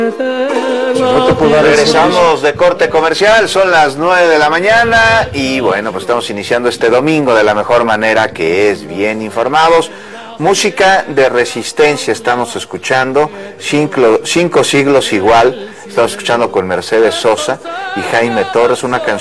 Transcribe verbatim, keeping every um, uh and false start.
No te puedo dar Regresamos de corte comercial, son las nueve de la mañana y bueno, pues estamos iniciando este domingo de la mejor manera, que es bien informados. Música de Resistencia estamos escuchando, cinco, cinco siglos igual, estamos escuchando con Mercedes Sosa y Jaime Torres, una canción